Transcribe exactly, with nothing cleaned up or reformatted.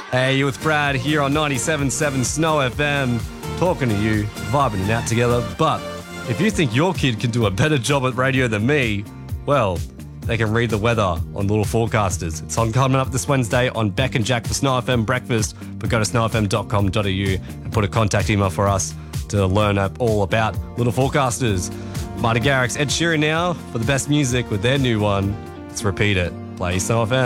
Hey, you with Brad here on ninety-seven point seven Snow F M, talking to you, vibing it out together. But if you think your kid can do a better job at radio than me, well, they can read the weather on Little Forecasters. It's on coming up this Wednesday on Beck and Jack for Snow F M Breakfast. But go to snow f m dot com dot a u and put a contact email for us to learn all about Little Forecasters. Marty Garrix, Ed Sheeran now for the best music with their new one. Let's repeat it. Play Snow F M.